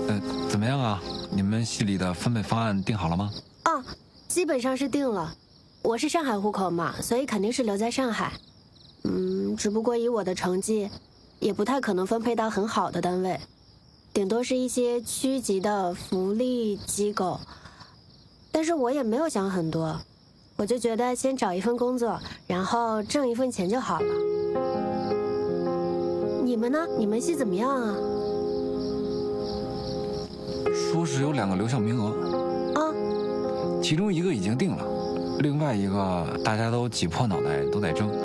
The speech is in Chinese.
怎么样啊？你们系里的分配方案定好了吗？ 啊，基本上是定了。我是上海户口嘛，所以肯定是留在上海。只不过以我的成绩，也不太可能分配到很好的单位，顶多是一些区级的福利机构。但是我也没有想很多，我就觉得先找一份工作，然后挣一份钱就好了。你们呢？你们系怎么样啊？ 说是有2个留校名额，其中1个已经定了，另外1个大家都挤破脑袋都在争。